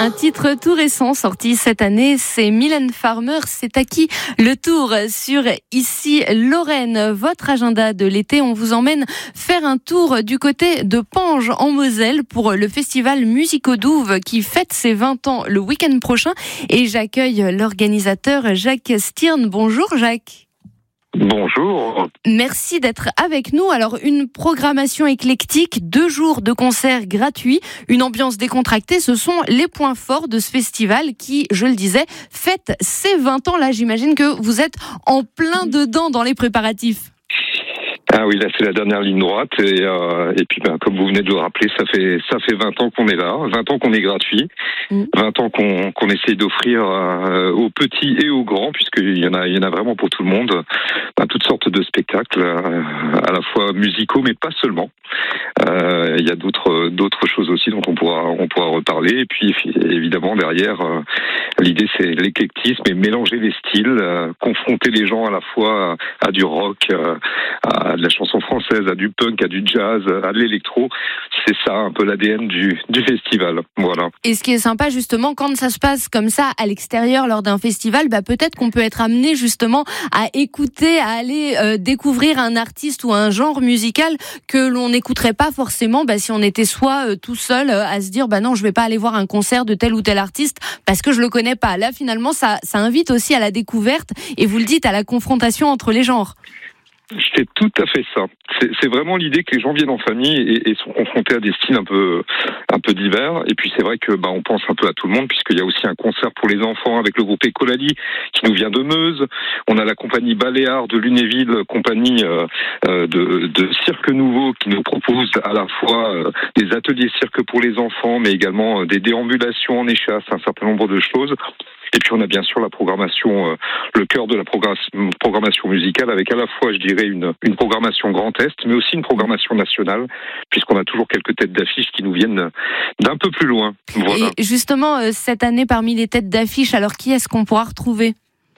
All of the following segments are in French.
Un titre tout récent sorti cette année, c'est Mylène Farmer. C'est à qui le tour sur Ici Lorraine. Votre agenda de l'été, on vous emmène faire un tour du côté de Pange en Moselle pour le festival Musicodouve qui fête ses 20 ans le week-end prochain. Et j'accueille l'organisateur Jacques Stirn. Bonjour Jacques. Bonjour. Merci d'être avec nous. Alors, une programmation éclectique, 2 jours de concerts gratuits, une ambiance décontractée, ce sont les points forts de ce festival qui, je le disais, fête ses 20 ans. Là, j'imagine que vous êtes en plein dedans dans les préparatifs. Ah oui, là c'est la dernière ligne droite et puis comme vous venez de le rappeler, ça fait 20 ans qu'on est là, 20 ans qu'on est gratuit, 20 ans qu'on essaye d'offrir aux petits et aux grands, puisqu'il y en a vraiment pour tout le monde, toutes sortes de spectacles, à la fois musicaux mais pas seulement. Il y a d'autres choses aussi dont on pourra reparler, et puis évidemment derrière l'idée c'est l'éclectisme et mélanger les styles, confronter les gens à la fois à du rock, à de la chanson française, à du punk, à du jazz, à de l'électro. C'est ça un peu l'ADN du festival. Voilà. Et ce qui est sympa justement quand ça se passe comme ça à l'extérieur lors d'un festival, peut-être qu'on peut être amené justement à écouter, à aller découvrir un artiste ou un genre musical que l'on n'écouterait pas forcément si on était soit tout seul à se dire non, je vais pas aller voir un concert de tel ou tel artiste parce que je le connais pas. Là finalement ça invite aussi à la découverte et vous le dites, à la confrontation entre les genres. C'est tout à fait ça. C'est vraiment l'idée que les gens viennent en famille et sont confrontés à des styles un peu divers. Et puis c'est vrai que on pense un peu à tout le monde, puisqu'il y a aussi un concert pour les enfants avec le groupe Ecolali qui nous vient de Meuse. On a la compagnie Baléares de Lunéville, compagnie de Cirque Nouveau, qui nous propose à la fois des ateliers cirque pour les enfants, mais également des déambulations en échasse, un certain nombre de choses. Et puis on a bien sûr la programmation, le cœur de la programmation musicale, avec à la fois, je dirais, une programmation Grand Est, mais aussi une programmation nationale, puisqu'on a toujours quelques têtes d'affiche qui nous viennent d'un peu plus loin. Voilà. Et justement, cette année, parmi les têtes d'affiche, alors qui est-ce qu'on pourra retrouver ?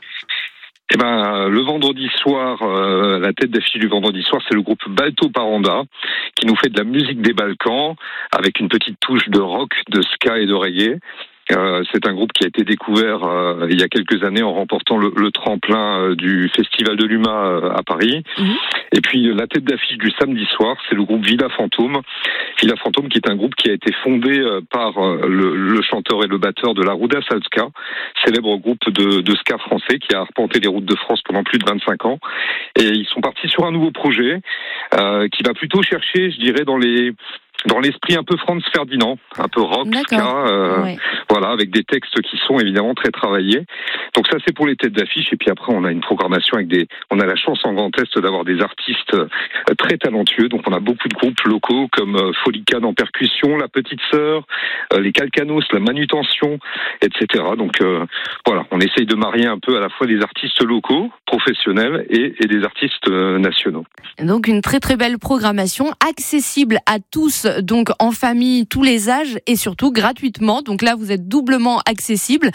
Le vendredi soir, la tête d'affiche du vendredi soir, c'est le groupe Balto Paranda, qui nous fait de la musique des Balkans, avec une petite touche de rock, de ska et de reggae. C'est un groupe qui a été découvert il y a quelques années en remportant le tremplin du Festival de l'UMA à Paris. Et puis la tête d'affiche du samedi soir, c'est le groupe Villa Fantôme. Villa Fantôme qui est un groupe qui a été fondé par le chanteur et le batteur de la Ruda Salska, célèbre groupe de ska français qui a arpenté les routes de France pendant plus de 25 ans. Et ils sont partis sur un nouveau projet qui va plutôt chercher, je dirais, dans l'esprit un peu Franz Ferdinand, un peu rock, ska, ouais. Voilà, avec des textes qui sont évidemment très travaillés. Donc ça, c'est pour les têtes d'affiche. Et puis après, on a une programmation on a la chance en Grand Est d'avoir des artistes très talentueux. Donc on a beaucoup de groupes locaux comme Folican en percussion, La Petite Sœur, les Calcanos, La Manutention, etc. Donc voilà, on essaye de marier un peu à la fois des artistes locaux, professionnels et des artistes nationaux. Donc une très très belle programmation, accessible à tous, donc en famille, tous les âges et surtout gratuitement. Donc là, vous êtes doublement accessible.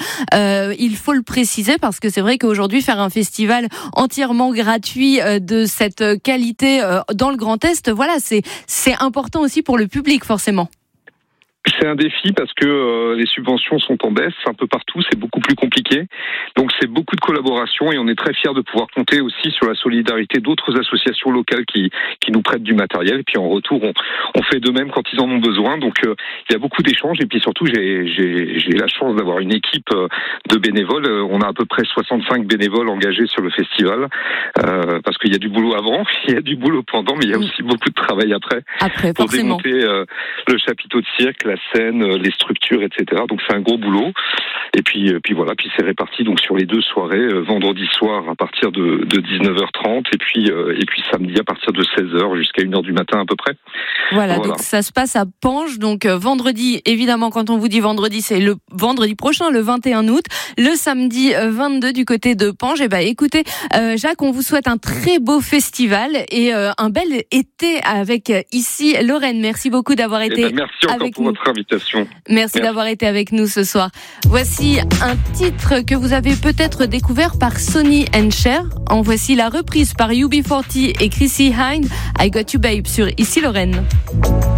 Il faut le préciser parce que c'est vrai qu'aujourd'hui, faire un festival entièrement gratuit de cette qualité dans le Grand Est, voilà, c'est important aussi pour le public forcément. C'est un défi parce que les subventions sont en baisse un peu partout, c'est beaucoup plus compliqué. Donc c'est beaucoup de collaboration et on est très fiers de pouvoir compter aussi sur la solidarité d'autres associations locales qui nous prêtent du matériel. Et puis en retour, on fait de même quand ils en ont besoin. Donc il y a beaucoup d'échanges et puis surtout j'ai la chance d'avoir une équipe de bénévoles. On a à peu près 65 bénévoles engagés sur le festival parce qu'il y a du boulot avant, il y a du boulot pendant, mais il y a aussi beaucoup de travail après pour forcément démonter le chapiteau de cirque, la scène, les structures, etc. Donc c'est un gros boulot. Et puis voilà, puis c'est réparti donc sur les 2 soirées, vendredi soir à partir de 19h30 et puis samedi à partir de 16h jusqu'à 1h du matin à peu près. Voilà. Donc ça se passe à Pange. Donc vendredi, évidemment, quand on vous dit vendredi, c'est le vendredi prochain, le 21 août. Le samedi 22 du côté de Pange. Écoutez, Jacques, on vous souhaite un très beau festival et un bel été avec Ici Lorraine. Merci beaucoup d'avoir été merci encore avec pour nous. votre invitation. Merci d'avoir été avec nous ce soir. Voici un titre que vous avez peut-être découvert par Sonny & Cher. En voici la reprise par UB40 et Chrissy Hynde, I Got You Babe sur Ici Lorraine.